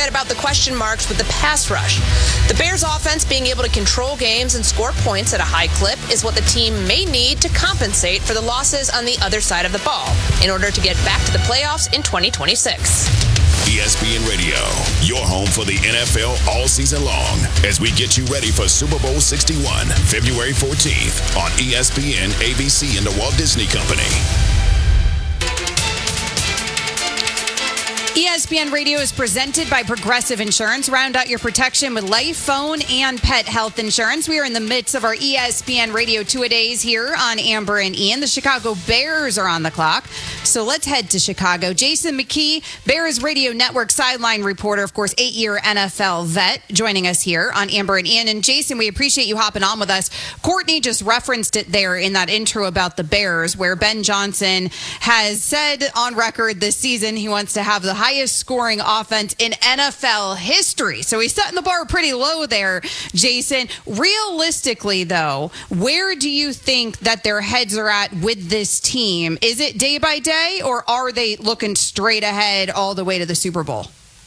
forget about the question marks with the pass rush. The Bears' offense being able to control games and score points at a high clip is what the team may need to compensate for the losses on the other side of the ball in order to get back to the playoffs in 2026. ESPN Radio, your home for the NFL all season long as we get you ready for Super Bowl 61, February 14th on ESPN, ABC, and the Walt Disney Company. ESPN Radio is presented by Progressive Insurance. Round out your protection with life, phone, and pet health insurance. We are in the midst of our ESPN Radio two-a-days here on Amber and Ian. The Chicago Bears are on the clock, so let's head to Chicago. Jason McKee, Bears Radio Network sideline reporter, of course, 8-year NFL vet, joining us here on Amber and Ian. And Jason, we appreciate you hopping on with us. Courtney just referenced it there in that intro about the Bears, where Ben Johnson has said on record this season he wants to have the highest scoring offense in NFL history. So he's setting the bar pretty low there, Jason. Realistically, though, where do you think that their heads are at with this team? Is it day by day, or are they looking straight ahead all the way to the Super Bowl?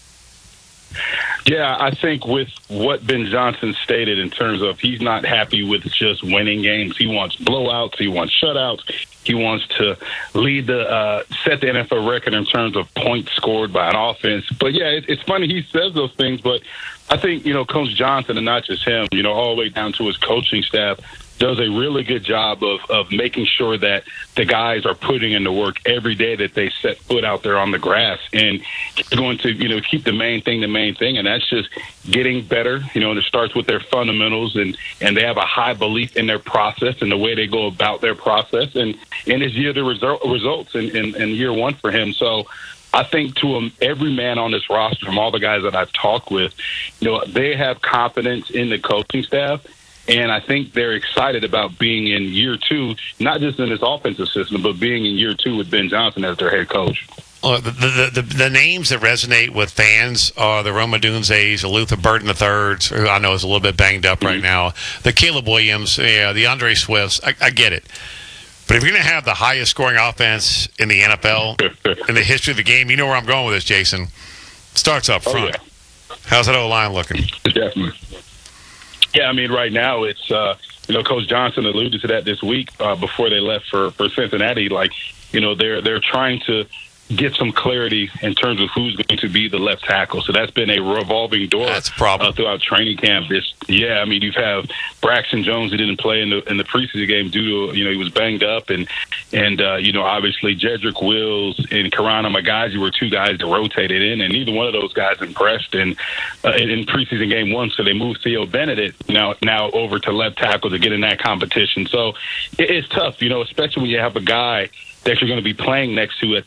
Yeah, I think with what Ben Johnson stated in terms of he's not happy with just winning games. He wants blowouts. He wants shutouts. He wants to lead set the NFL record in terms of points scored by an offense. But, yeah, it's funny he says those things, but I think, Coach Johnson, and not just him, all the way down to his coaching staff, does a really good job of making sure that the guys are putting in the work every day that they set foot out there on the grass, and going to, keep the main thing, and that's just getting better. And it starts with their fundamentals, and they have a high belief in their process and the way they go about their process, and it's the results in year one for him. So I think to every man on this roster, from all the guys that I've talked with, they have confidence in the coaching staff. And I think they're excited about being in year two, not just in this offensive system, but being in year two with Ben Johnson as their head coach. Well, the names that resonate with fans are the Rome Odunzes, the Luther Burden III, who I know is a little bit banged up right now, the Caleb Williams, the Andre Swifts. I get it. But if you're going to have the highest scoring offense in the NFL, in the history of the game, you know where I'm going with this, Jason. Starts up front. Oh, yeah. How's that O-line looking? Definitely. Yeah, I mean, right now it's, Coach Johnson alluded to that this week before they left for Cincinnati. Like, they're trying to get some clarity in terms of who's going to be the left tackle. So that's been a revolving door. That's a problem. Throughout training camp. You have Braxton Jones who didn't play in the preseason game due to, he was banged up, and obviously Jedrick Wills and Karana Magaji were two guys that rotated in, and neither one of those guys impressed in preseason game one. So they moved Theo Bennett now over to left tackle to get in that competition. So it's tough, especially when you have a guy that you're going to be playing next to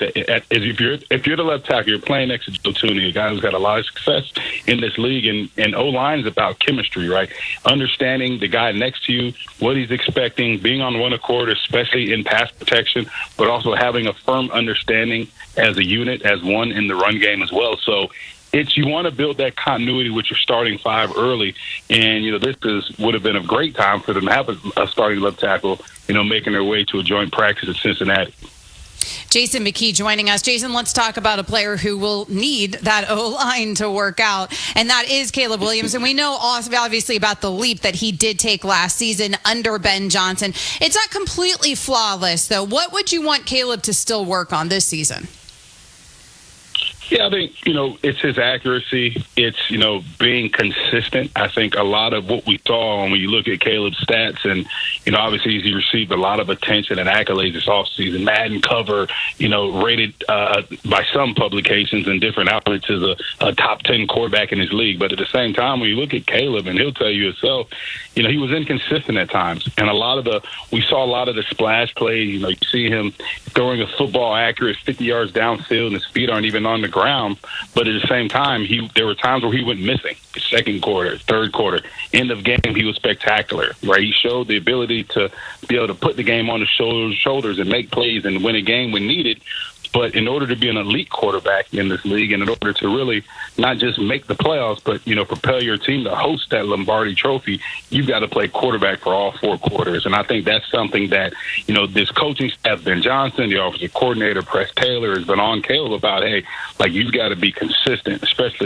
if you're the left tackle, you're playing next to Joe Thuney, a guy who's had a lot of success in this league, and O-line is about chemistry, right? Understanding the guy next to you, what he's expecting, being on one accord, especially in pass protection, but also having a firm understanding as a unit, as one in the run game as well. So you want to build that continuity with your starting five early, and this would have been a great time for them to have a starting left tackle, making their way to a joint practice at Cincinnati. Jason McKee joining us. Jason, let's talk about a player who will need that O-line to work out, and that is Caleb Williams. And we know obviously about the leap that he did take last season under Ben Johnson. It's not completely flawless, though. What would you want Caleb to still work on this season? Yeah, I think, it's his accuracy. It's, being consistent. I think a lot of what we saw when you look at Caleb's stats, and, obviously he received a lot of attention and accolades this offseason. Madden cover, rated by some publications and different outlets as a top 10 quarterback in his league. But at the same time, when you look at Caleb, and he'll tell you himself, he was inconsistent at times. And we saw a lot of the splash plays. You see him throwing a football accurate 50 yards downfield, and his feet aren't even on the ground. But at the same time, there were times where he went missing. Second quarter, third quarter, end of game, he was spectacular, right? He showed the ability to be able to put the game on the shoulders and make plays and win a game when needed. But in order to be an elite quarterback in this league, and in order to really not just make the playoffs, but, propel your team to host that Lombardi Trophy, you've got to play quarterback for all four quarters. And I think that's something that, this coaching staff, Ben Johnson, the offensive coordinator, Press Taylor, has been on Caleb about, hey, you've got to be consistent, especially